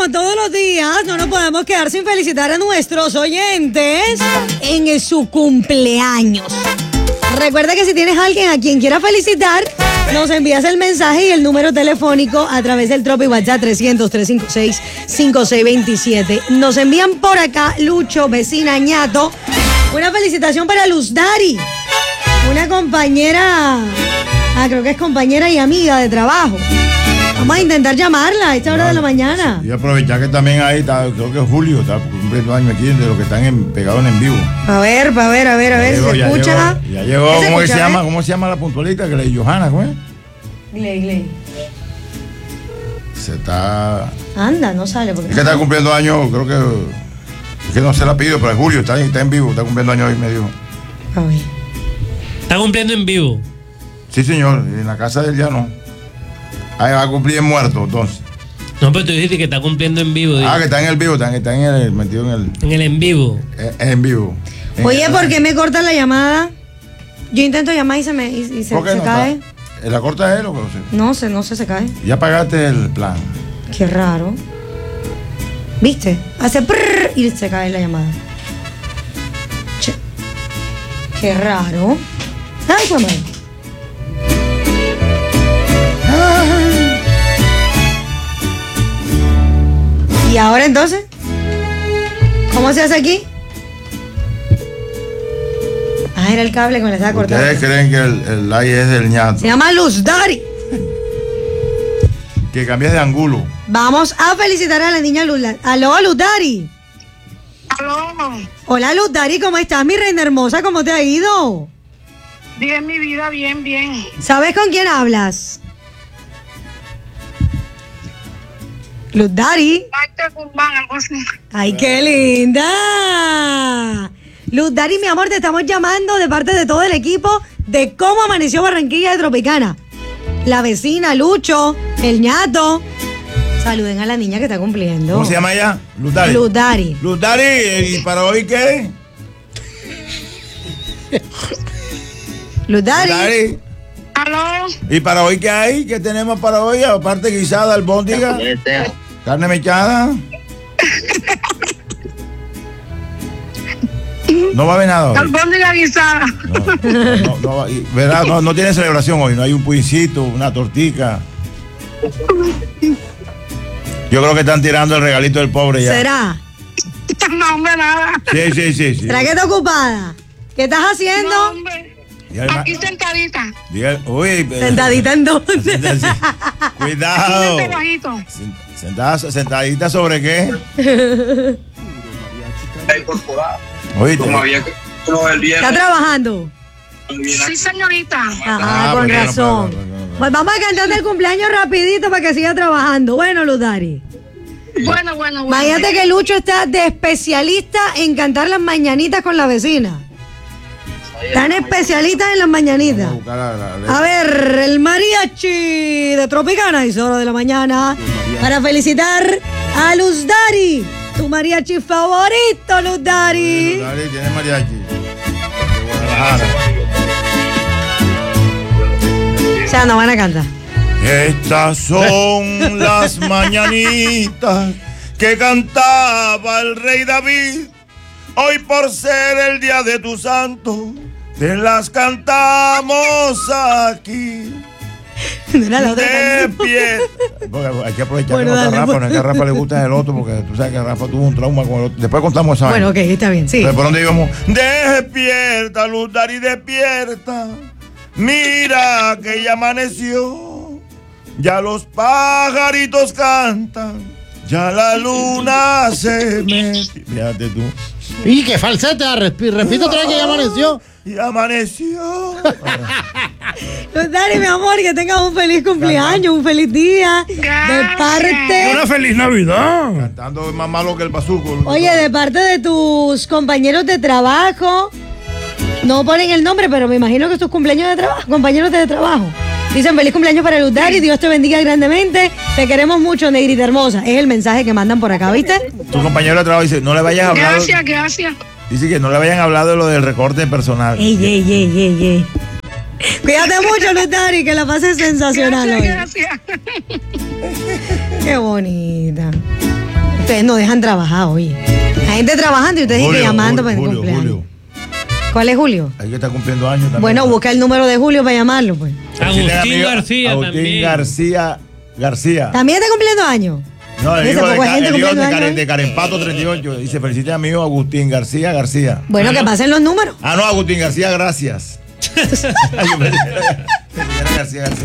como todos los días, no nos podemos quedar sin felicitar a nuestros oyentes en su cumpleaños. Recuerda que si tienes a alguien a quien quieras felicitar, nos envías el mensaje y el número telefónico a través del Tropi WhatsApp 300-356-5627. Nos envían por acá, Lucho, vecina, ñato, una felicitación para Luz Dari, una compañera, creo que es compañera y amiga de trabajo. Vamos a intentar llamarla a esta hora de la mañana. Y aprovechar que también ahí está, creo que Julio está cumpliendo años aquí, de los que están pegados en vivo. A ver, ¿se escucha? Ya llegó, ¿cómo se llama la puntualita? Que le Johanna, ¿cómo es? Gley. Se está... Anda, no sale. Porque es que está cumpliendo años, creo que... Es que no se la pido, pero es Julio, está en vivo, está cumpliendo años hoy, me dijo. A ver. ¿Está cumpliendo en vivo? Sí, señor, en la casa del llano. Ahí va a cumplir en muerto, entonces. No, pero tú dijiste que está cumpliendo en vivo. Que está en el vivo, está en el metido en el... En el en vivo. En vivo. Oye, ¿por qué me cortan la llamada? Yo intento llamar y se cae. ¿La corta él o qué? No sé, se cae. Ya pagaste el plan. Qué raro. ¿Viste? Hace prrr y se cae la llamada. Che. Qué raro. Ay, pues madre. ¿Y ahora entonces? ¿Cómo se hace aquí? Era el cable que me le estaba cortando. ¿Ustedes creen que el like es del ñato? Se llama Luz Dari. Que cambies de ángulo. Vamos a felicitar a la niña Luz. Aló, Luz Dari. Aló. Hola, Luz Dari, ¿cómo estás, mi reina hermosa? ¿Cómo te ha ido? Bien, mi vida, bien. ¿Sabes con quién hablas? Luz Dari. Ay, qué linda. Luz Dari, mi amor, te estamos llamando de parte de todo el equipo de Cómo Amaneció Barranquilla de Tropicana. La vecina, Lucho, el ñato. Saluden a la niña que está cumpliendo. ¿Cómo se llama ella? Luz Dari. Luz Dari. Luz Dari, ¿y para hoy qué? Luz Dari. Aló. ¿Y para hoy qué hay? ¿Qué tenemos para hoy? Aparte guisada, albóndiga, carne mechada. No va a haber nada hoy. Albóndiga guisada. No tiene celebración hoy. No hay un puincito, una tortica. Yo creo que están tirando el regalito del pobre ya. ¿Será? No, hombre, nada. Sí. ¿Será que estás ocupada? ¿Qué estás haciendo? No, hombre. Aquí sentadita. Uy, ¿Sentadita en dónde? Cuidado. ¿Sentadita sobre qué? ¿Está trabajando? Sí, señorita. Con razón. Pues vamos a cantar el cumpleaños rapidito para que siga trabajando. Bueno, Luz Dari. Bueno. Imagínate que Lucho está de especialista en cantar las mañanitas con la vecina. Tan especialistas en las mañanitas. A ver, el mariachi de Tropicana y hora de la mañana para felicitar a Luz Dari, tu mariachi favorito, Luz Dari. Luz Dari tiene mariachi. O sea, no van a cantar. Estas son las mañanitas que cantaba el rey David. Hoy por ser el día de tu santo, te las cantamos aquí. De pie. Hay que aprovechar que no está Rafa, no es que a Rafa le gusta el otro, porque tú sabes que Rafa tuvo un trauma con el otro. Después contamos esa. Bueno, ok, está bien, sí. ¿Por dónde íbamos? Despierta, Luz Dari, despierta. Mira que ya amaneció. Ya los pajaritos cantan. Ya la luna se metió. Fíjate tú. Y que falsete, repito otra vez que ya amaneció. Y amaneció. Luz Dari, mi amor, que tengas un feliz cumpleaños, un feliz día. De parte. Una feliz Navidad. Cantando es más malo que el bazuco. Oye, de parte de tus compañeros de trabajo. No ponen el nombre, pero me imagino que es tus cumpleaños de trabajo, compañeros de trabajo. Dicen feliz cumpleaños para Luz Dari, Dios te bendiga grandemente. Te queremos mucho, negrita hermosa. Es el mensaje que mandan por acá, ¿viste? Tu compañero de trabajo dice, no le vayas a hablar. Gracias. Dice que no le vayan a hablar de lo del recorte personal. Ey. Cuídate mucho, Luz Dari, que la pases sensacional hoy. Gracias. Qué bonita. ustedes no dejan trabajar, oye. La gente trabajando y ustedes siguen llamando para el cumpleaños. Julio. ¿Cuál es Julio? Hay que estar cumpliendo años también. Bueno, busca el número de Julio para llamarlo, pues. Agustín García Agustín también. García. ¿También está cumpliendo años? No, el Dice, hijo poco gente cumpliendo años. de Carempato 38. Dice, felicite a mi hijo Agustín García. Bueno, que pasen los números. Ah, no, Agustín García, gracias. Ay, yo pensé que era García.